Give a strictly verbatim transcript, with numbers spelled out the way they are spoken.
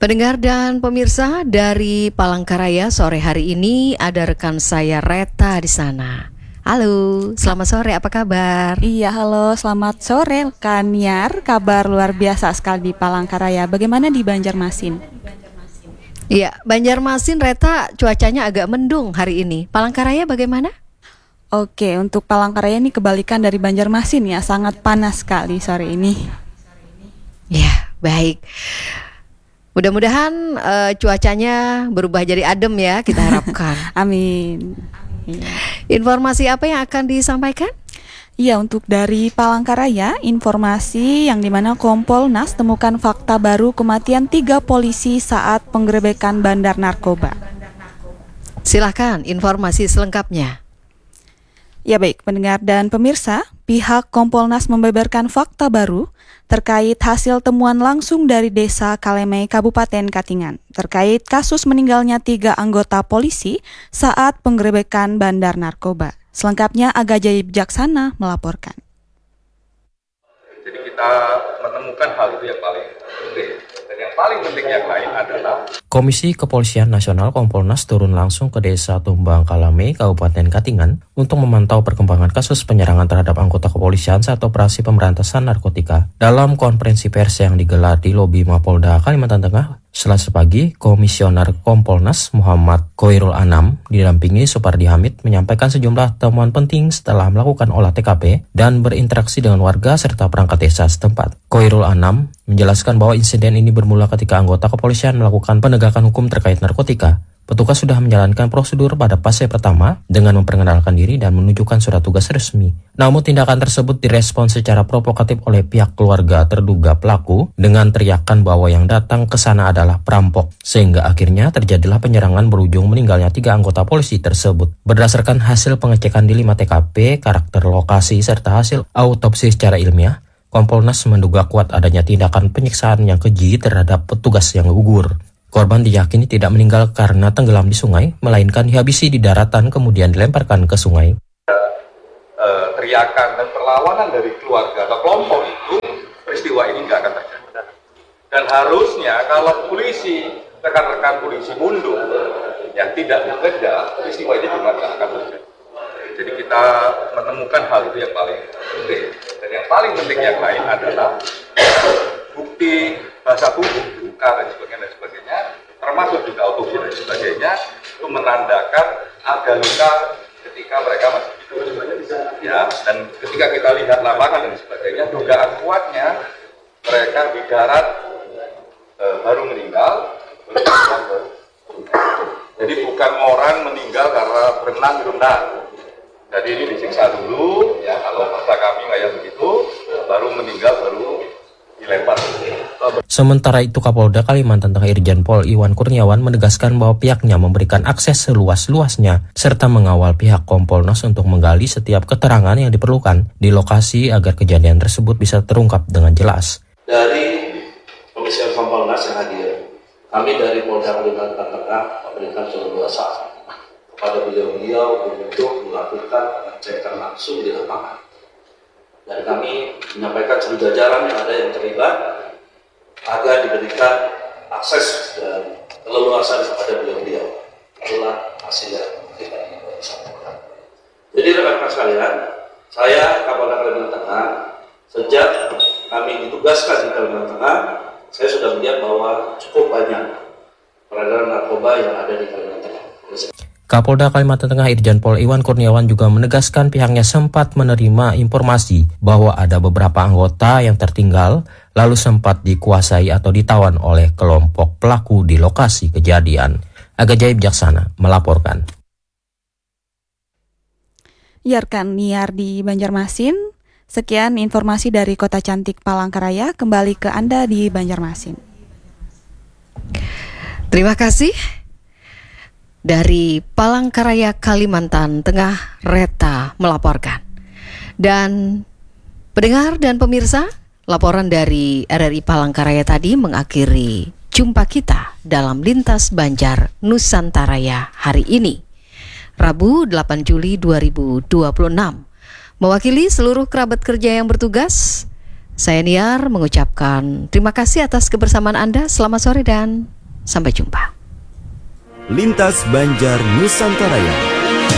Pendengar dan pemirsa dari Palangkaraya, sore hari ini ada rekan saya Reta di sana. Halo, selamat sore, apa kabar? Iya, halo, selamat sore rekan Niar. Kabar luar biasa sekali di Palangkaraya. Bagaimana di Banjarmasin? Iya, Banjarmasin, Reta, cuacanya agak mendung hari ini. Palangkaraya bagaimana? Oke, untuk Palangkaraya ini kebalikan dari Banjarmasin ya, sangat panas sekali sore ini. Ya, baik. Mudah-mudahan uh, cuacanya berubah jadi adem ya, kita harapkan. Amin. Iya. Informasi apa yang akan disampaikan? Iya, untuk dari Palangkaraya, informasi yang dimana Kompolnas temukan fakta baru kematian tiga polisi saat penggerebekan bandar narkoba. Silahkan informasi selengkapnya. Ya baik, pendengar dan pemirsa, pihak Kompolnas membeberkan fakta baru terkait hasil temuan langsung dari Desa Kalemei, Kabupaten Katingan, terkait kasus meninggalnya tiga anggota polisi saat penggerebekan bandar narkoba. Selengkapnya Aga Jaya Bijaksana melaporkan. Jadi kita menemukan hal itu yang paling penting. Dan yang paling penting yang lain adalah Komisi Kepolisian Nasional Kompolnas turun langsung ke Desa Tumbang Kalemei, Kabupaten Katingan untuk memantau perkembangan kasus penyerangan terhadap anggota kepolisian saat operasi pemberantasan narkotika. Dalam konferensi pers yang digelar di lobi Mapolda Kalimantan Tengah, Selasa pagi, Komisioner Kompolnas Muhammad Khoirul Anam didampingi Supardi Hamid menyampaikan sejumlah temuan penting setelah melakukan olah T K P dan berinteraksi dengan warga serta perangkat desa setempat. Khoirul Anam menjelaskan bahwa insiden ini bermula ketika anggota kepolisian melakukan penegakan hukum terkait narkotika. Petugas sudah menjalankan prosedur pada fase pertama dengan memperkenalkan diri dan menunjukkan surat tugas resmi. Namun tindakan tersebut direspon secara provokatif oleh pihak keluarga terduga pelaku dengan teriakan bahwa yang datang ke sana adalah perampok. Sehingga akhirnya terjadilah penyerangan berujung meninggalnya tiga anggota polisi tersebut. Berdasarkan hasil pengecekan di lima T K P, karakter lokasi serta hasil autopsi secara ilmiah, Kompolnas menduga kuat adanya tindakan penyiksaan yang keji terhadap petugas yang gugur. Korban diyakini tidak meninggal karena tenggelam di sungai, melainkan dihabisi di daratan kemudian dilemparkan ke sungai. Uh, teriakan dan perlawanan dari keluarga atau kelompok itu, peristiwa ini nggak akan terjadi. Dan harusnya kalau polisi, rekan-rekan polisi mundur, yang tidak bekerja, peristiwa ini juga nggak akan terjadi. Jadi kita menemukan hal itu yang paling penting. Dan yang paling penting yang lain adalah bukti bahasa tubuh, luka dan sebagainya, dan sebagainya, termasuk juga autopsi dan sebagainya, itu menandakan ada luka ketika mereka masih hidup. Ya, dan ketika kita lihat lapangan dan sebagainya, dugaan kuatnya mereka di darat e, baru meninggal, baru meninggal. Jadi bukan orang meninggal karena berenang di renang. Jadi ini disiksa dulu, ya kalau bahasa kami kayak begitu, baru meninggal, baru dilempar. Sementara itu Kapolda Kalimantan Tengah Irjen Pol Iwan Kurniawan menegaskan bahwa pihaknya memberikan akses seluas-luasnya serta mengawal pihak Kompolnas untuk menggali setiap keterangan yang diperlukan di lokasi agar kejadian tersebut bisa terungkap dengan jelas. Dari Komisi Kompolnas yang hadir, kami dari Polda Kalimantan Tengah memberikan keleluasaan kepada beliau-beliau untuk melakukan pengecekan langsung di lapangan. Dan kami menyampaikan seluruh jajaran yang ada yang terlibat agar diberikan akses dan keleluasaan kepada beliau-beliau. Itulah hasil yang kita ingin sampaikan. Jadi rekan-rekan sekalian, saya Kapolda Kalimantan Tengah, sejak kami ditugaskan di Kalimantan Tengah, saya sudah melihat bahwa cukup banyak peredaran narkoba yang ada di Kalimantan Tengah. Kapolda Kalimantan Tengah Irjen Pol Iwan Kurniawan juga menegaskan pihaknya sempat menerima informasi bahwa ada beberapa anggota yang tertinggal lalu sempat dikuasai atau ditawan oleh kelompok pelaku di lokasi kejadian. Aga Jaya Bijaksana melaporkan. Yarkan Niar di Banjarmasin. Sekian informasi dari Kota Cantik Palangkaraya. Kembali ke Anda di Banjarmasin. Terima kasih. Dari Palangkaraya, Kalimantan Tengah, Reta melaporkan. Dan pendengar dan pemirsa, laporan dari R R I Palangkaraya tadi mengakhiri jumpa kita dalam Lintas Banjar Nusantaraya hari ini, Rabu delapan Juli dua ribu dua puluh enam. Mewakili seluruh kerabat kerja yang bertugas, saya Niar mengucapkan terima kasih atas kebersamaan Anda. Selamat sore dan Sampai jumpa. Lintas Banjar Nusantara.